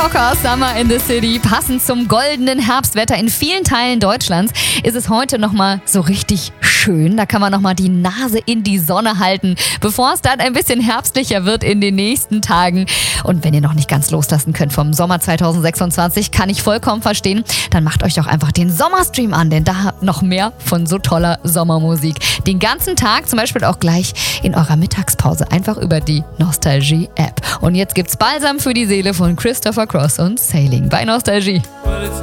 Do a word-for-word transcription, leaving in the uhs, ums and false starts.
Rocker Summer in the City. Passend zum goldenen Herbstwetter in vielen Teilen Deutschlands ist es heute nochmal so richtig schön. Da kann man nochmal die Nase in die Sonne halten, bevor es dann ein bisschen herbstlicher wird in den nächsten Tagen. Und wenn ihr noch nicht ganz loslassen könnt vom Sommer zwanzig sechsundzwanzig, kann ich vollkommen verstehen, dann macht euch doch einfach den Sommerstream an, denn da habt noch mehr von so toller Sommermusik. Den ganzen Tag, zum Beispiel auch gleich in eurer Mittagspause, einfach über die Nostalgie-App. Und jetzt gibt's Balsam für die Seele von Christopher Cross und Sailing bei Nostalgie.